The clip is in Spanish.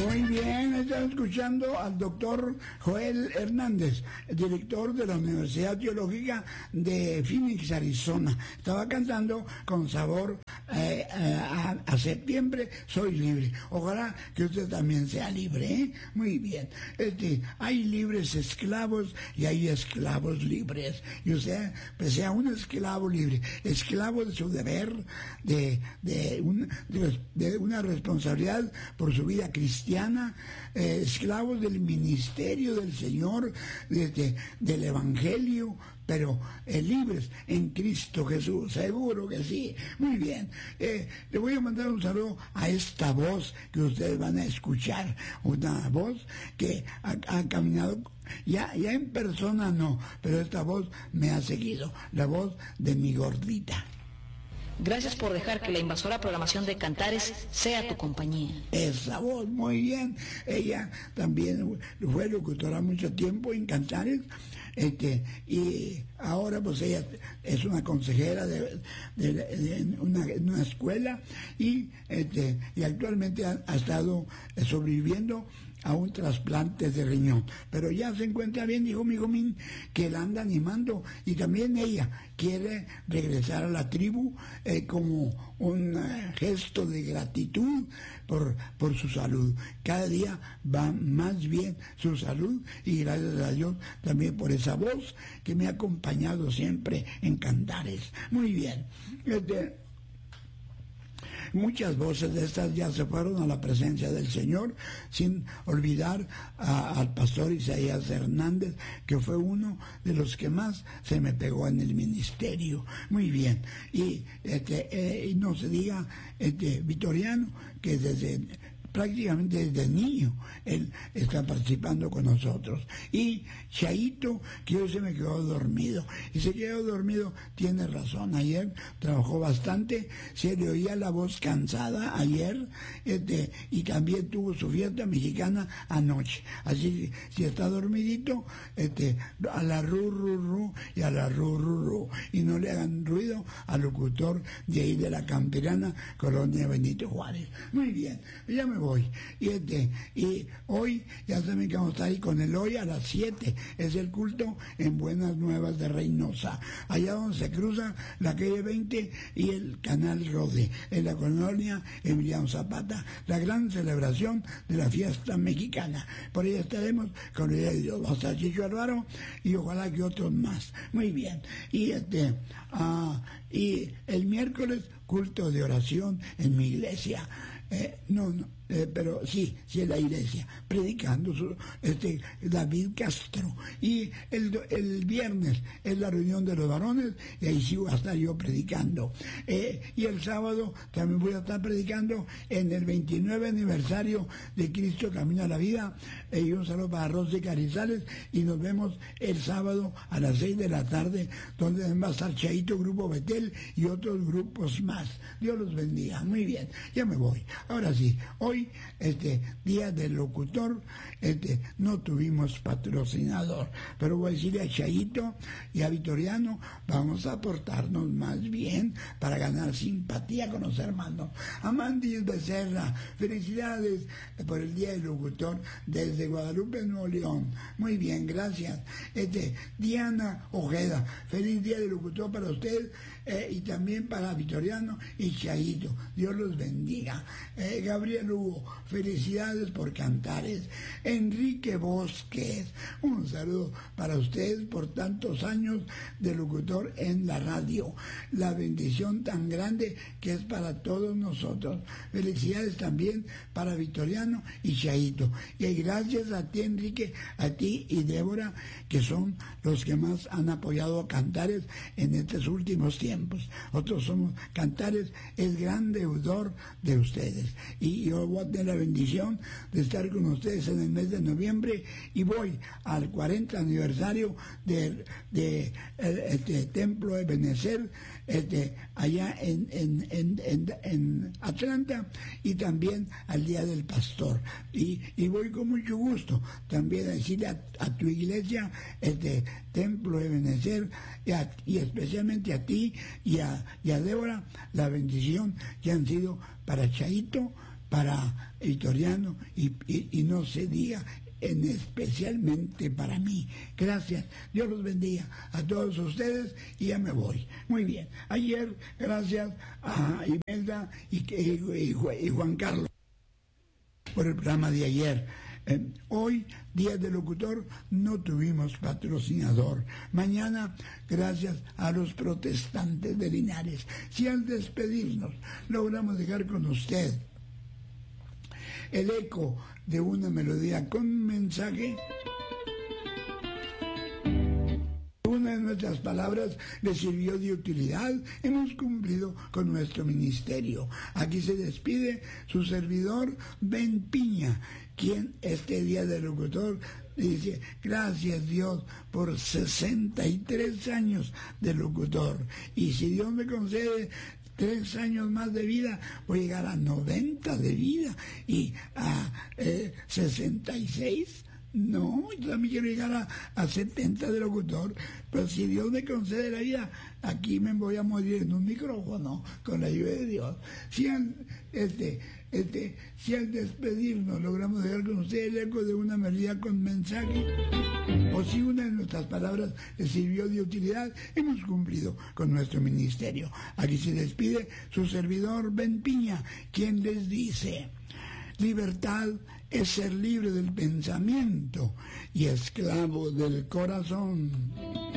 Muy bien, están escuchando al doctor Joel Hernández, director de la Universidad Teológica de Phoenix, Arizona. Estaba cantando con sabor a septiembre, soy libre. Ojalá que usted también sea libre, ¿eh? Muy bien. Hay libres esclavos y hay esclavos libres. Y usted, pues, sea un esclavo libre, esclavo de su deber, de una responsabilidad por su vida cristiana, esclavos del ministerio del Señor, del Evangelio, pero libres en Cristo Jesús, seguro que sí. Muy bien, le voy a mandar un saludo a esta voz que ustedes van a escuchar, una voz que ha caminado, ya en persona no, pero esta voz me ha seguido, la voz de mi gordita. Gracias por dejar que la invasora programación de Cantares sea tu compañía. Esa voz, muy bien. Ella también fue locutora mucho tiempo en Cantares, y ahora pues ella es una consejera de una escuela, y actualmente ha estado sobreviviendo a un trasplante de riñón, pero ya se encuentra bien, dijo mi Jomín, que la anda animando, y también ella quiere regresar a la tribu como un gesto de gratitud por su salud. Cada día va más bien su salud, y gracias a Dios también por esa voz que me ha acompañado siempre en Cantares. Muy bien. Muchas voces de estas ya se fueron a la presencia del Señor, sin olvidar al pastor Isaías Hernández, que fue uno de los que más se me pegó en el ministerio. Muy bien. Y no se diga Vitoriano, que prácticamente desde niño él está participando con nosotros. Y Chaito, que hoy se me quedó dormido, y se quedó dormido, tiene razón. Ayer trabajó bastante, se le oía la voz cansada ayer, y también tuvo su fiesta mexicana anoche. Así, si está dormidito, a la ru y a la ru, y no le hagan ruido al locutor de ahí de la Campirana, Colonia Benito Juárez. Muy bien, ya me voy. Y hoy ya saben que vamos a estar ahí con el hoy a las 7. Es el culto en Buenas Nuevas de Reynosa, allá donde se cruza la calle 20 y el canal Rode, en la colonia Emiliano Zapata, la gran celebración de la fiesta mexicana. Por ahí estaremos con el día de Dios. Va a estar Chicho Álvaro y ojalá que otros más. Muy bien. Y y el miércoles culto de oración en mi iglesia. Pero sí es la iglesia, predicando David Castro. Y el viernes es la reunión de los varones, y ahí sí voy a estar yo predicando. Y el sábado también voy a estar predicando en el 29 aniversario de Cristo Camino a la Vida. Y un saludo para Rosy Carizales, y nos vemos el sábado a las 6 de la tarde, donde va a estar Chaito, Grupo Betel y otros grupos más. Dios los bendiga. Muy bien, ya me voy. Ahora sí, hoy, día del locutor, no tuvimos patrocinador, pero voy a decirle a Chaito y a Vitoriano, vamos a portarnos más bien para ganar simpatía con los hermanos. Amandis Becerra, felicidades por el día del locutor desde Guadalupe, Nuevo León. Muy bien, gracias. Diana Ojeda, feliz día del locutor para usted, y también para Vitoriano y Chaito. Dios los bendiga. Gabriel Hugo, felicidades por Cantares. Enrique Bosques, un saludo para ustedes por tantos años de locutor en la radio. La bendición tan grande que es para todos nosotros. Felicidades también para Vitoriano y Chaito. Y gracias a ti, Enrique, a ti y Débora, que son los que más han apoyado a Cantares en estos últimos tiempos. Nosotros somos Cantares, es gran deudor de ustedes. Y yo voy a tener la bendición de estar con ustedes en el mes de noviembre, y voy al 40 aniversario de Templo de Benecer, allá en Atlanta, y también al Día del Pastor. Y voy con mucho gusto también a decirle a tu iglesia, Templo de Benecer, y especialmente a ti y a Débora, la bendición que han sido para Chaito, para Vitoriano y no se diga especialmente para mí. Gracias, Dios los bendiga a todos ustedes y ya me voy. Muy bien, ayer gracias a Imelda y Juan Carlos por el programa de ayer. Hoy, Día del Locutor, no tuvimos patrocinador. Mañana, gracias a los protestantes de Linares. Si al despedirnos logramos dejar con usted el eco de una melodía con mensaje, una de nuestras palabras le sirvió de utilidad, hemos cumplido con nuestro ministerio. Aquí se despide su servidor Ben Piña, quien este Día del Locutor dice: gracias Dios por 63 años de locutor, y si Dios me concede 3 años más de vida, voy a llegar a 90 de vida y a 66. No, yo también quiero llegar a 70 de locutor, pero si Dios me concede la vida, aquí me voy a morir en un micrófono con la ayuda de Dios. Si al despedirnos logramos dejar con usted el eco de una melodía con mensaje, o si una de nuestras palabras les sirvió de utilidad, hemos cumplido con nuestro ministerio. Aquí se despide su servidor Ben Piña, quien les dice: libertad es ser libre del pensamiento y esclavo del corazón.